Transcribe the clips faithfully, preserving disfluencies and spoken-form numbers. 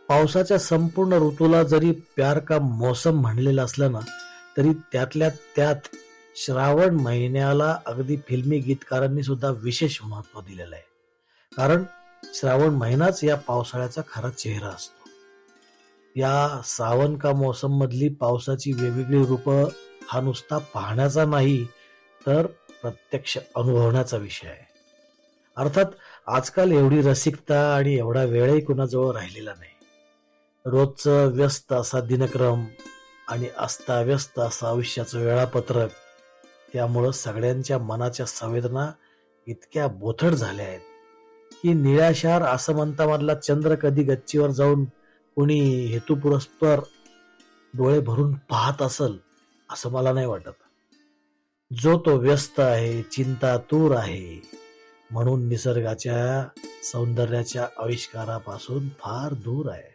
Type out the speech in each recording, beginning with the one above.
पावसाच्या संपूर्ण ऋतूला जरी प्यार का मौसम म्हणलेलं असलं ना, तरी त्यातल्या त्यात श्रावण महिन्याला अगदी फिल्मी गीतकारांनी सुद्धा विशेष महत्व दिलेलं आहे. कारण श्रावण महिनाच या पावसाळ्याचा खरा चेहरा असतो. या सावन का मौसम मधली पावसाची वेगवेगळी रूपं हा नुसता पाहण्याचा नाही, तर प्रत्यक्ष अनुभवण्याचा विषय आहे. अर्थात आजकाल एवढी रसिकता आणि एवढा वेळही कुणाजवळ राहिलेला नाही. रोजचं व्यस्त असा दिनक्रम आणि अस्ताव्यस्त असं आयुष्याचं वेळापत्रक, त्यामुळं सगळ्यांच्या मनाच्या संवेदना इतक्या बोथट झाल्या आहेत की निळाशार आसमंतामधला चंद्र कधी गच्चीवर जाऊन कुणी हेतुपुरस्पर डोळे भरून पाहत असल असं मला नाही वाटत. जो तो व्यस्त आहे, चिंतातूर आहे, म्हणून निसर्गाच्या सौंदर्याच्या आविष्कारापासून फार दूर आहे.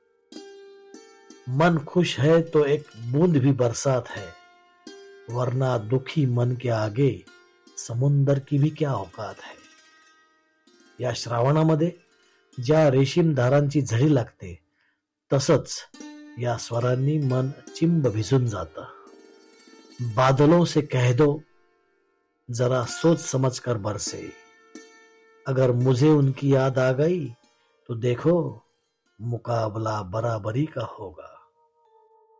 मन खुश है तो एक बूंद भी बरसात है, वरना दुखी मन के आगे समुंदर की भी क्या औकात है. या श्रावणामध्ये ज्या रेशीम धारांची झडी लागते, तसंच या स्वरांनी मन चिंब भिजून जातं. बादलों से कह दो जरा सोच समझ कर बरसे, अगर मुझे उनकी याद आ गई तो देखो मुकाबला बराबरी का होगा.